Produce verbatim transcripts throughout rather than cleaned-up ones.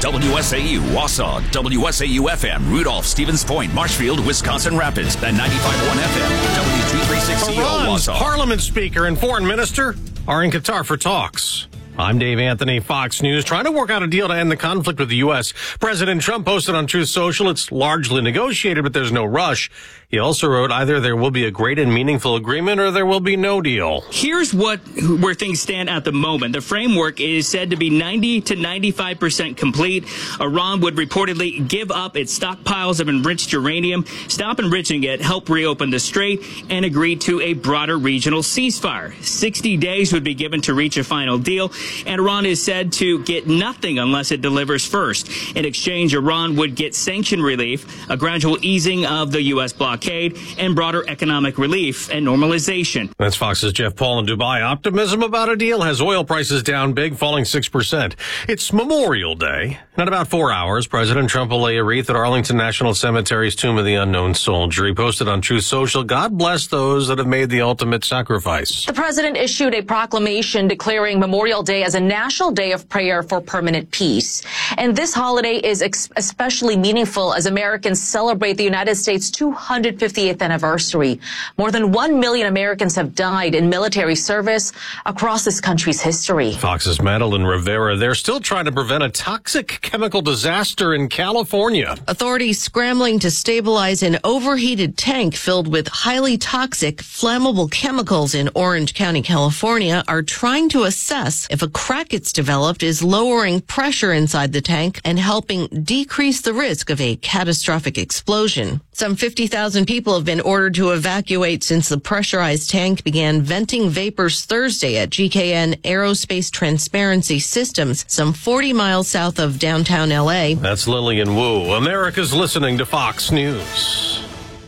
W S A U, Wausau, W S A U F M, Rudolph, Stevens Point, Marshfield, Wisconsin Rapids, and ninety-five point one F M, W two three six E O, Iran's Wausau. parliament speaker and foreign minister are in Qatar for talks. I'm Dave Anthony, Fox News, trying to work out a deal to end the conflict with the U S. President Trump posted on Truth Social, it's largely negotiated, but there's no rush. He also wrote, either there will be a great and meaningful agreement or there will be no deal. Here's what where things stand at the moment. The framework is said to be ninety to ninety-five percent complete. Iran would reportedly give up its stockpiles of enriched uranium, stop enriching it, help reopen the strait, and agree to a broader regional ceasefire. sixty days would be given to reach a final deal, and Iran is said to get nothing unless it delivers first. In exchange, Iran would get sanction relief, a gradual easing of the U S blockade, and broader economic relief and normalization. That's Fox's Jeff Paul in Dubai. Optimism about a deal has oil prices down big, falling six percent. It's Memorial Day. In about four hours, President Trump will lay a wreath at Arlington National Cemetery's Tomb of the Unknown Soldier. He posted on Truth Social, God bless those that have made the ultimate sacrifice. The president issued a proclamation declaring Memorial Day as a national day of prayer for permanent peace. And this holiday is ex- especially meaningful as Americans celebrate the United States' two hundred fiftieth anniversary. More than one million Americans have died in military service across this country's history. Fox's Madeline Rivera, they're still trying to prevent a toxic chemical disaster in California. Authorities scrambling to stabilize an overheated tank filled with highly toxic, flammable chemicals in Orange County, California, are trying to assess if a crack it's developed is lowering pressure inside the tank and helping decrease the risk of a catastrophic explosion. Some fifty thousand people have been ordered to evacuate since the pressurized tank began venting vapors Thursday at G K N Aerospace Transparency Systems, some forty miles south of downtown L A. That's Lillian Wu. America's listening to Fox News.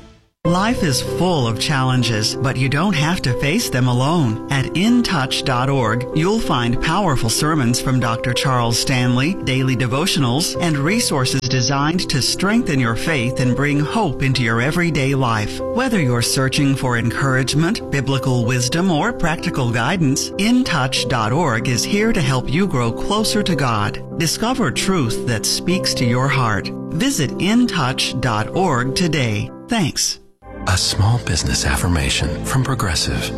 Life is full of challenges, but you don't have to face them alone. At in touch dot org, you'll find powerful sermons from Doctor Charles Stanley, daily devotionals, and resources designed to strengthen your faith and bring hope into your everyday life. Whether you're searching for encouragement, biblical wisdom, or practical guidance, in touch dot org is here to help you grow closer to God. Discover truth that speaks to your heart. Visit in touch dot org today. Thanks. A small business affirmation from Progressive.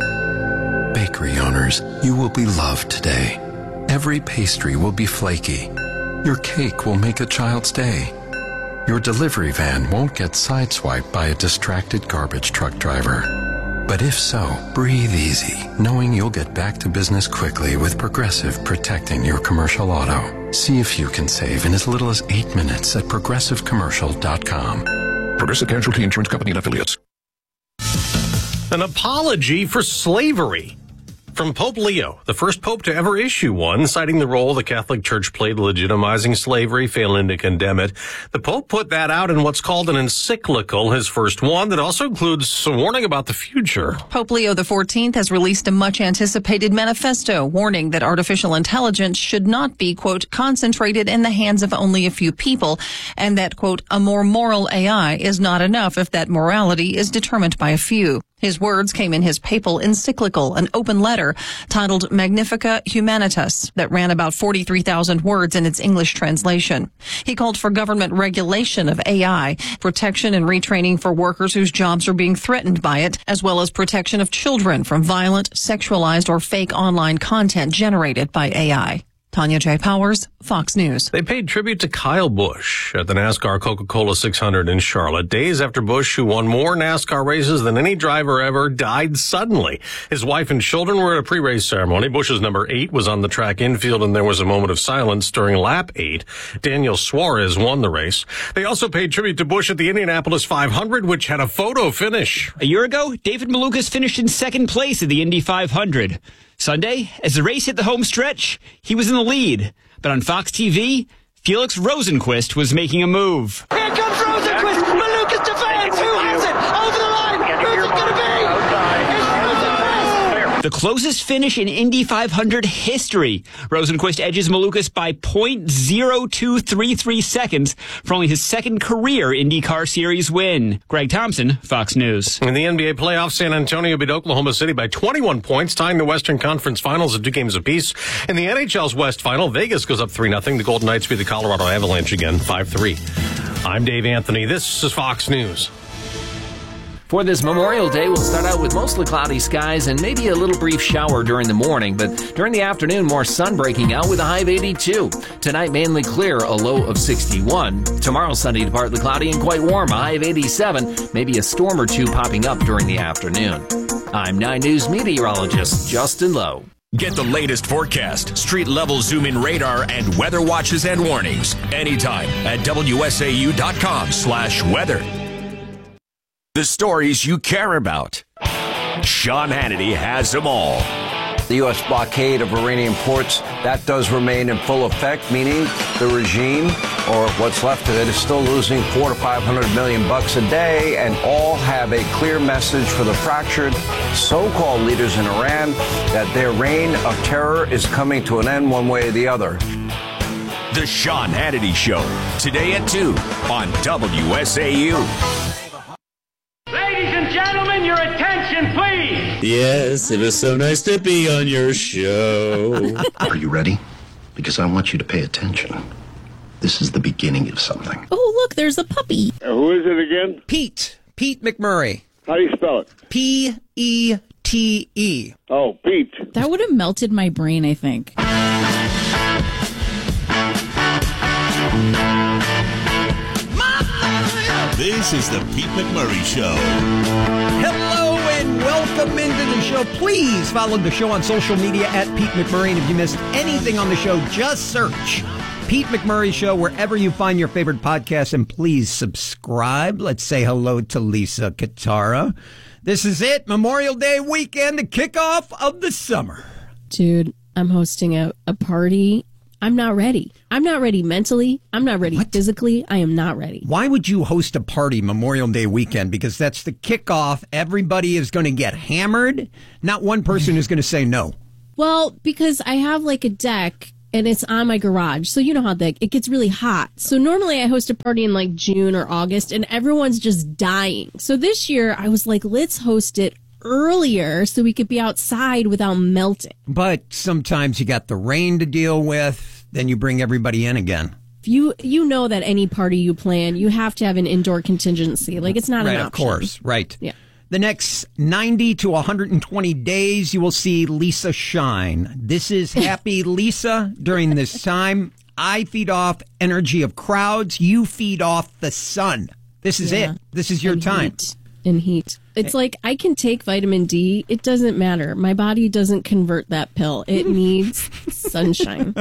Bakery owners, you will be loved today. Every pastry will be flaky. Your cake will make a child's day. Your delivery van won't get sideswiped by a distracted garbage truck driver. But if so, breathe easy, knowing you'll get back to business quickly with Progressive protecting your commercial auto. See if you can save in as little as eight minutes at progressive commercial dot com. Progressive Casualty Insurance Company and Affiliates. An apology for slavery from Pope Leo, the first pope to ever issue one, citing the role the Catholic Church played legitimizing slavery, failing to condemn it. The Pope put that out in what's called an encyclical, his first one, that also includes a warning about the future. Pope Leo the fourteenth has released a much-anticipated manifesto warning that artificial intelligence should not be, quote, concentrated in the hands of only a few people, and that, quote, a more moral A I is not enough if that morality is determined by a few. His words came in his papal encyclical, an open letter titled Magnifica Humanitas, that ran about forty-three thousand words in its English translation. He called for government regulation of A I, protection and retraining for workers whose jobs are being threatened by it, as well as protection of children from violent, sexualized, or fake online content generated by A I. Tanya J. Powers, Fox News. They paid tribute to Kyle Busch at the NASCAR Coca-Cola six hundred in Charlotte. Days after Busch, who won more NASCAR races than any driver ever, died suddenly. His wife and children were at a pre-race ceremony. Busch's number eight was on the track infield, and there was a moment of silence during lap eight. Daniel Suarez won the race. They also paid tribute to Busch at the Indianapolis five hundred, which had a photo finish. A year ago, David Malukas finished in second place at the Indy five hundred. Sunday, as the race hit the home stretch, he was in the lead. But on Fox T V, Felix Rosenqvist was making a move. Here comes Rosenqvist! Malukas defends! Who has it? Over the line! Who's it going to be? It's Rosenqvist! The closest finish in Indy five hundred history. Rosenqvist edges Malukas by point zero two three three seconds for only his second career IndyCar Series win. Greg Thompson, Fox News. In the N B A playoffs, San Antonio beat Oklahoma City by twenty-one points, tying the Western Conference Finals at two games apiece. In the N H L's West Final, Vegas goes up three nothing. The Golden Knights beat the Colorado Avalanche again, five three. I'm Dave Anthony. This is Fox News. For this Memorial Day, we'll start out with mostly cloudy skies and maybe a little brief shower during the morning, but during the afternoon, more sun breaking out with a high of eighty-two. Tonight, mainly clear, a low of sixty-one. Tomorrow, sunny to partly cloudy and quite warm, a high of eighty-seven. Maybe a storm or two popping up during the afternoon. I'm nine News meteorologist Justin Lowe. Get the latest forecast, street-level zoom-in radar, and weather watches and warnings anytime at W S A U dot com slash weather. The stories you care about. Sean Hannity has them all. The U S blockade of Iranian ports, that does remain in full effect, meaning the regime, or what's left of it, is still losing four to five hundred million bucks a day, and all have a clear message for the fractured so-called leaders in Iran that their reign of terror is coming to an end one way or the other. The Sean Hannity Show, today at two on W S A U. Ladies and gentlemen, your attention, please. Yes, it is so nice to be on your show. Are you ready? Because I want you to pay attention. This is the beginning of something. Oh, look, there's a puppy. Uh, who is it again? Pete. Pete McMurray. How do you spell it? P E T E. Oh, Pete. That would have melted my brain, I think. This is the Pete McMurray Show. Hello and welcome into the show. Please follow the show on social media at Pete McMurray. And if you missed anything on the show, just search Pete McMurray Show wherever you find your favorite podcast. And please subscribe. Let's say hello to Lisa Katara. This is it, Memorial Day weekend, the kickoff of the summer. Dude, I'm hosting a, a party. I'm not ready. I'm not ready mentally. I'm not ready what? physically. I am not ready. Why would you host a party Memorial Day weekend? Because that's the kickoff. Everybody is going to get hammered. Not one person is going to say no. Well, because I have like a deck and it's on my garage. So you know how that it gets really hot. So normally I host a party in like June or August and everyone's just dying. So this year I was like, let's host it earlier so we could be outside without melting. But sometimes you got the rain to deal with. Then you bring everybody in again. You you know that any party you plan, you have to have an indoor contingency. Like, it's not right, an option. Of course, right. Yeah. The next ninety to one hundred twenty days, you will see Lisa shine. This is Happy Lisa during this time. I feed off energy of crowds. You feed off the sun. This is yeah. it. This is your and time. Heat. And heat. It's like I can take vitamin D. It doesn't matter. My body doesn't convert that pill. It needs sunshine.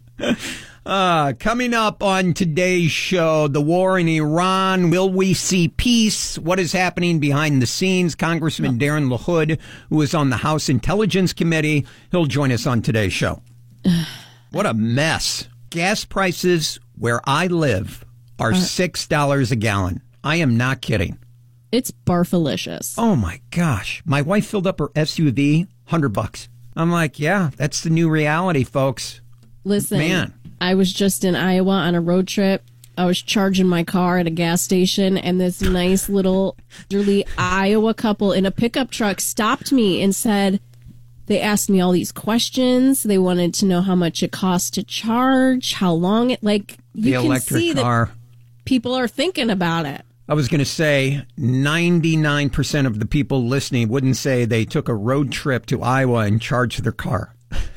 Uh, coming up on today's show, the war in Iran. Will we see peace? What is happening behind the scenes? Congressman Darren LaHood, who is on the House Intelligence Committee, he'll join us on today's show. What a mess. Gas prices where I live are six dollars a gallon. I am not kidding. It's barfalicious. Oh, my gosh. My wife filled up her S U V, one hundred bucks. I'm like, yeah, that's the new reality, folks. Listen, Man. I was just in Iowa on a road trip. I was charging my car at a gas station, and this nice little elderly Iowa couple in a pickup truck stopped me and said, they asked me all these questions. They wanted to know how much it costs to charge, how long it, like, you the can electric see car. that people are thinking about it. I was going to say ninety-nine percent of the people listening wouldn't say they took a road trip to Iowa and charged their car.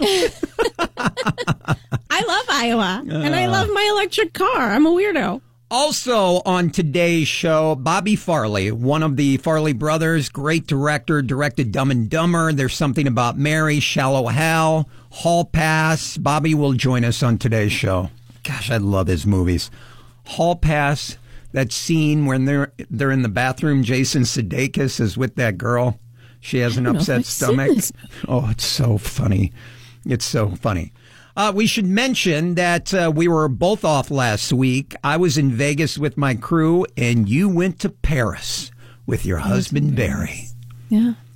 I love Iowa, uh, and I love my electric car. I'm a weirdo. Also on today's show, Bobby Farley, one of the Farley brothers, great director, directed Dumb and Dumber. There's Something About Mary, Shallow Hal, Hall Pass. Bobby will join us on today's show. Gosh, I love his movies. Hall Pass, that scene when they're they're in the bathroom, Jason Sudeikis is with that girl. She has an upset stomach. Oh, it's so funny. It's so funny. Uh, we should mention that uh, we were both off last week. I was in Vegas with my crew, and you went to Paris with your husband, Barry. Yeah.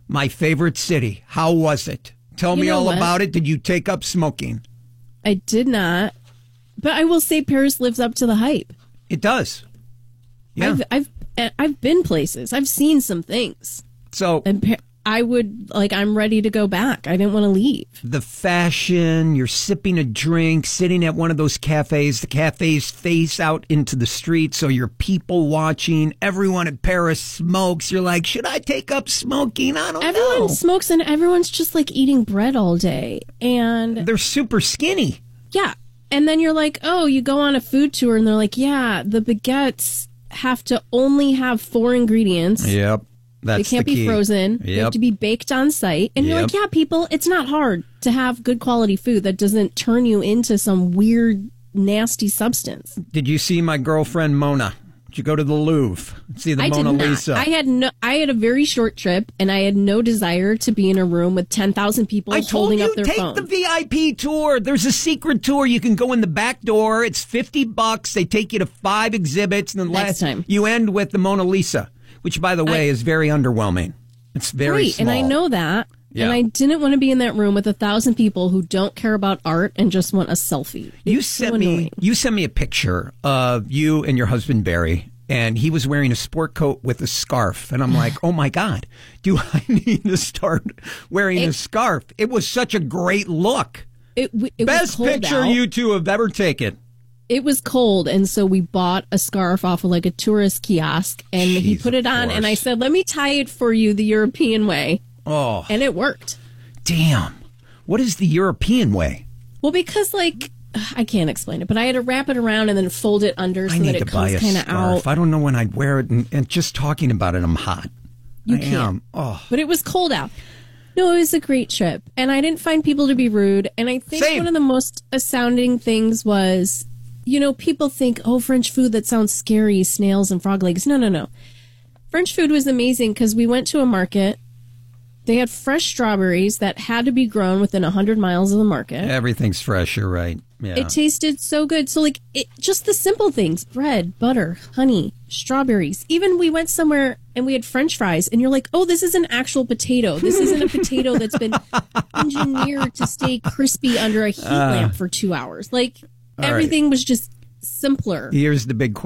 My favorite city. How was it? Tell You me know all what? about it. Did you take up smoking? I did not. But I will say Paris lives up to the hype. It does. Yeah. I've I've I've been places. I've seen some things. So and Pa- I would like I'm ready to go back. I didn't want to leave. the fashion, you're sipping a drink, sitting at one of those cafes. The cafes face out into the street, so you're people watching. Everyone in Paris smokes. You're like, should I take up smoking? I don't Everyone know. smokes and everyone's just like eating bread all day. And they're super skinny. Yeah. And then you're like, oh, you go on a food tour and they're like, yeah, the baguettes have to only have four ingredients. Yep. That's they can't the be key. frozen. They Yep. have to be baked on site. And you're like, Yep. yeah, people, it's not hard to have good quality food that doesn't turn you into some weird, nasty substance. Did you see my girlfriend Mona? Did you go to the Louvre? See the I Mona did not. Lisa? I had no. I had a very short trip, and I had no desire to be in a room with ten thousand people I told holding you, up their take phone. the V I P tour. There's a secret tour. You can go in the back door. It's fifty bucks. They take you to five exhibits. And then Next last time. you end with the Mona Lisa, which, by the way, is very underwhelming. It's very Great, small. and I know that. Yeah. And I didn't want to be in that room with a thousand people who don't care about art and just want a selfie. You It's sent so me. annoying. You sent me a picture of you and your husband Barry, and he was wearing a sport coat with a scarf, and I'm like, oh my god, do I need to start wearing a It- scarf? It was such a great look. It, w- it Best was cold picture out. you two have ever taken. It was cold, and so we bought a scarf off of like a tourist kiosk, and he Jeez, put it of on, and I course. said, "Let me tie it for you the European way," Oh, and it worked. damn! What is the European way? Well, because like I can't explain it, but I had to wrap it around and then fold it under so I that need it to buy comes a kind of scarf. out. I don't know when I'd wear it, and, and just talking about it, I'm hot. You I can't. am. Oh, But it was cold out. No, it was a great trip, and I didn't find people to be rude. And I think Same. one of the most astounding things was, you know, people think, oh, French food, that sounds scary, snails and frog legs. No, no, no. French food was amazing because we went to a market. They had fresh strawberries that had to be grown within one hundred miles of the market. everything's fresh. You're right. Yeah. It tasted so good. So, like, it, just the simple things: bread, butter, honey, strawberries. Even we went somewhere and we had French fries, and you're like, oh, this is an actual potato. This isn't a potato that's been engineered to stay crispy under a heat Uh, lamp for two hours. Like, all right. everything was just simpler. Here's the big question.